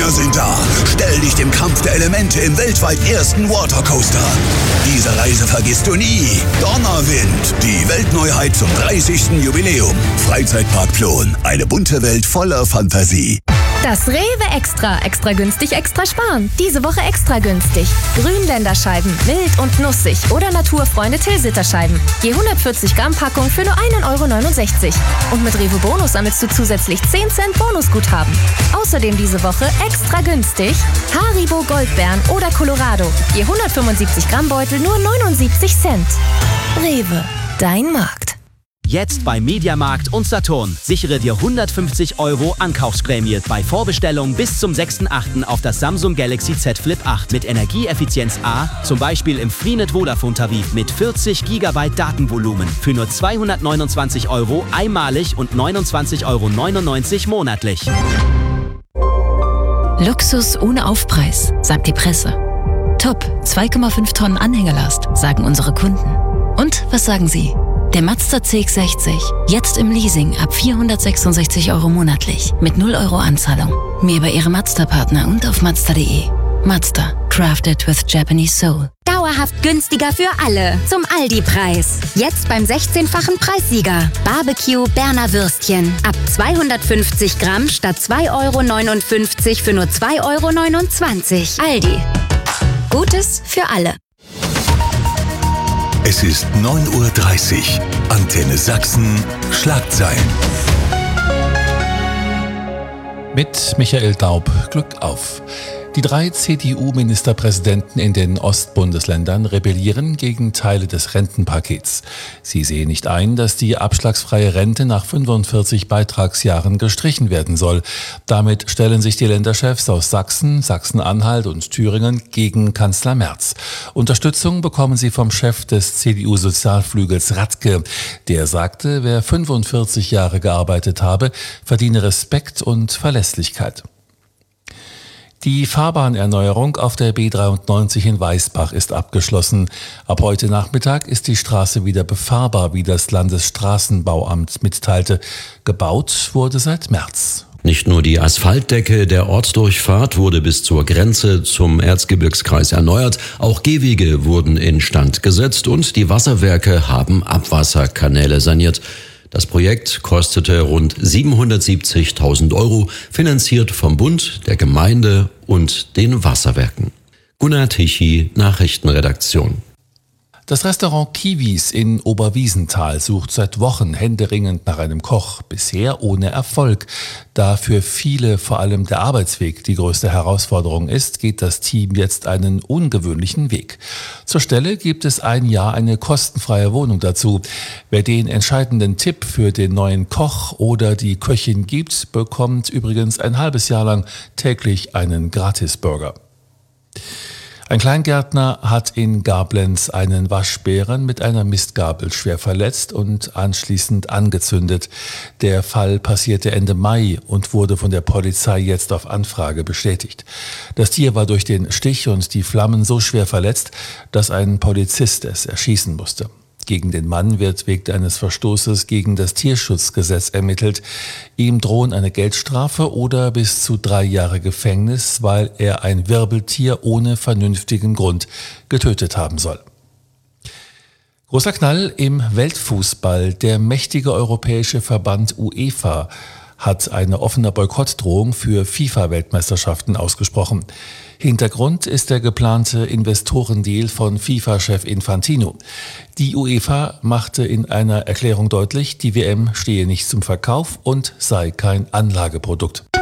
Wir sind da. Stell dich dem Kampf der Elemente im weltweit ersten Watercoaster. Diese Reise vergisst du nie. Donnerwind, die Weltneuheit zum 30. Jubiläum. Freizeitpark Plon, eine bunte Welt voller Fantasie. Das Rewe Extra. Extra günstig, extra sparen. Diese Woche extra günstig. Grünländerscheiben, mild und nussig oder Naturfreunde Tilsiterscheiben. Je 140 Gramm Packung für nur 1,69 €. Und mit Rewe Bonus sammelst du zusätzlich 10 Cent Bonusguthaben. Außerdem diese Woche extra günstig Haribo Goldbeeren oder Colorado. Je 175 Gramm Beutel nur 79 Cent. Rewe, dein Markt. Jetzt bei Mediamarkt und Saturn. Sichere dir 150 € Ankaufsprämie bei Vorbestellung bis zum 6.8. auf das Samsung Galaxy Z Flip 8 mit Energieeffizienz A, zum Beispiel im Freenet Vodafone-Tarif mit 40 GB Datenvolumen für nur 229 € einmalig und 29,99 € monatlich. Luxus ohne Aufpreis, sagt die Presse. Top, 2,5 Tonnen Anhängerlast, sagen unsere Kunden. Und was sagen Sie? Der Mazda CX-60, jetzt im Leasing ab 466 € monatlich, mit 0 € Anzahlung. Mehr bei Ihrem Mazda-Partner und auf Mazda.de. Mazda, crafted with Japanese soul. Dauerhaft günstiger für alle. Zum Aldi-Preis. Jetzt beim 16-fachen Preissieger. Barbecue Berner Würstchen. Ab 250 Gramm statt 2,59 € für nur 2,29 €. Aldi. Gutes für alle. Es ist 9:30 Uhr. Antenne Sachsen, Schlagzeilen. Mit Michael Daub, Glück auf. Die 3 CDU-Ministerpräsidenten in den Ostbundesländern rebellieren gegen Teile des Rentenpakets. Sie sehen nicht ein, dass die abschlagsfreie Rente nach 45 Beitragsjahren gestrichen werden soll. Damit stellen sich die Länderchefs aus Sachsen, Sachsen-Anhalt und Thüringen gegen Kanzler Merz. Unterstützung bekommen sie vom Chef des CDU-Sozialflügels Radke. Der sagte, wer 45 Jahre gearbeitet habe, verdiene Respekt und Verlässlichkeit. Die Fahrbahnerneuerung auf der B93 in Weißbach ist abgeschlossen. Ab heute Nachmittag ist die Straße wieder befahrbar, wie das Landesstraßenbauamt mitteilte. Gebaut wurde seit März. Nicht nur die Asphaltdecke der Ortsdurchfahrt wurde bis zur Grenze zum Erzgebirgskreis erneuert, auch Gehwege wurden instand gesetzt und die Wasserwerke haben Abwasserkanäle saniert. Das Projekt kostete rund 770.000 €, finanziert vom Bund, der Gemeinde und den Wasserwerken. Gunnar Tichy, Nachrichtenredaktion. Das Restaurant Kiwis in Oberwiesenthal sucht seit Wochen händeringend nach einem Koch, bisher ohne Erfolg. Da für viele vor allem der Arbeitsweg die größte Herausforderung ist, geht das Team jetzt einen ungewöhnlichen Weg. Zur Stelle gibt es ein Jahr eine kostenfreie Wohnung dazu. Wer den entscheidenden Tipp für den neuen Koch oder die Köchin gibt, bekommt übrigens ein halbes Jahr lang täglich einen Gratisburger. Ein Kleingärtner hat in Gablenz einen Waschbären mit einer Mistgabel schwer verletzt und anschließend angezündet. Der Fall passierte Ende Mai und wurde von der Polizei jetzt auf Anfrage bestätigt. Das Tier war durch den Stich und die Flammen so schwer verletzt, dass ein Polizist es erschießen musste. Gegen den Mann wird wegen eines Verstoßes gegen das Tierschutzgesetz ermittelt. Ihm drohen eine Geldstrafe oder bis zu 3 Jahre Gefängnis, weil er ein Wirbeltier ohne vernünftigen Grund getötet haben soll. Großer Knall im Weltfußball. Der mächtige europäische Verband UEFA hat eine offene Boykottdrohung für FIFA-Weltmeisterschaften ausgesprochen. Hintergrund ist der geplante Investorendeal von FIFA-Chef Infantino. Die UEFA machte in einer Erklärung deutlich, die WM stehe nicht zum Verkauf und sei kein Anlageprodukt.